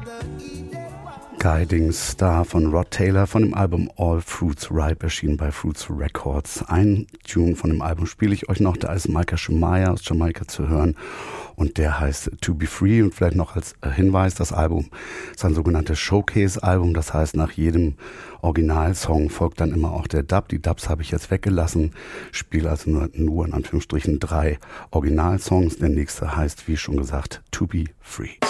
Guiding Star von Rod Taylor von dem Album All Fruits Ripe, erschienen bei Fruits Records. Ein Tune von dem Album spiele ich euch noch, da ist Micah Shemaiah aus Jamaika zu hören und der heißt To Be Free. Und vielleicht noch als Hinweis, das Album ist ein sogenanntes Showcase-Album, das heißt, nach jedem Originalsong folgt dann immer auch der Dub. Die Dubs habe ich jetzt weggelassen, spiele also nur in Anführungsstrichen 3 Originalsongs. Der nächste heißt, wie schon gesagt, To Be Free.